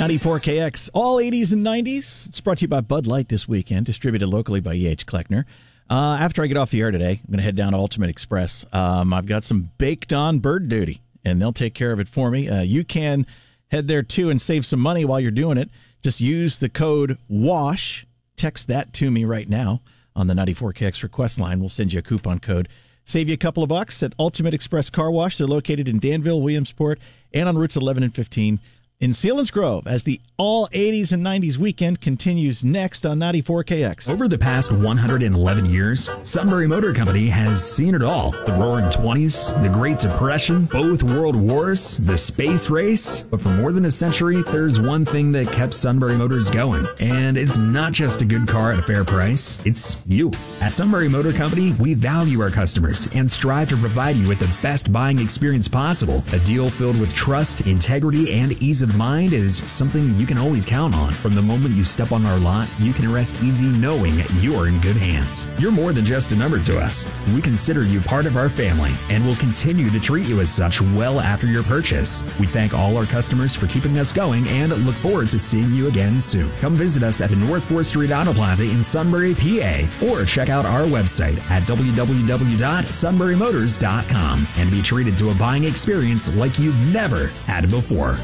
94KX, all 80s and 90s. It's brought to you by Bud Light this weekend, distributed locally by E.H. Kleckner. After I get off the air today, I'm going to head down to Ultimate Express. I've got some baked-on bird duty, and they'll take care of it for me. You can head there, too, and save some money while you're doing it. Just use the code WASH. Text that to me right now on the 94KX request line. We'll send you a coupon code. Save you a couple of bucks at Ultimate Express Car Wash. They're located in Danville, Williamsport, and on routes 11 and 15 in Selinsgrove, as the all 80s and 90s weekend continues next on 94KX. Over the past 111 years, Sunbury Motor Company has seen it all. The Roaring 20s, the Great Depression, both World Wars, the space race. But for more than a century, there's one thing that kept Sunbury Motors going. And it's not just a good car at a fair price, it's you. At Sunbury Motor Company, we value our customers and strive to provide you with the best buying experience possible. A deal filled with trust, integrity, and ease of mind is something you can always count on. From the moment you step on our lot, you can rest easy knowing you're in good hands. You're more than just a number to us. We consider you part of our family and will continue to treat you as such well after your purchase. We thank all our customers for keeping us going and look forward to seeing you again soon. Come visit us at the North 4th Street Auto Plaza in Sunbury, PA, or check out our website at www.sunburymotors.com and be treated to a buying experience like you've never had before.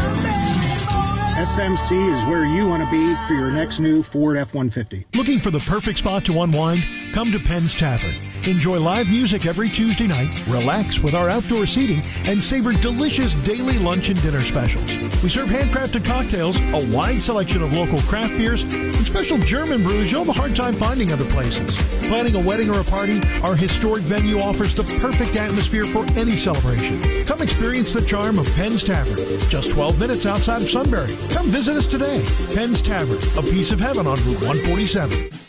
SMC is where you want to be for your next new Ford F-150. Looking for the perfect spot to unwind? Come to Penn's Tavern. Enjoy live music every Tuesday night, relax with our outdoor seating, and savor delicious daily lunch and dinner specials. We serve handcrafted cocktails, a wide selection of local craft beers, and special German brews you'll have a hard time finding other places. Planning a wedding or a party, our historic venue offers the perfect atmosphere for any celebration. Come experience the charm of Penn's Tavern, just 12 minutes outside of Sunbury. Come visit us today. Penn's Tavern, a piece of heaven on Route 147.